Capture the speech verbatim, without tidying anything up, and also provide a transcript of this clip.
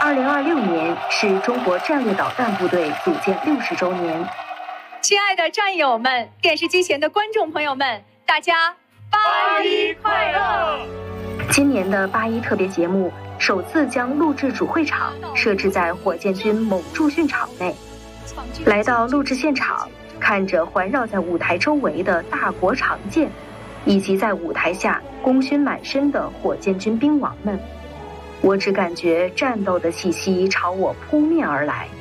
二零二六年是中国战略导弹部队组建六十周年。 亲爱的战友们，电视机前的观众朋友们，大家八一快乐！ 今年的八一特别节目首次将录制主会场设置在火箭军某驻训场内。来到录制现场，看着环绕在舞台周围的大国长剑，以及在舞台下功勋满身的火箭军兵王们，我只感觉战斗的气息朝我扑面而来。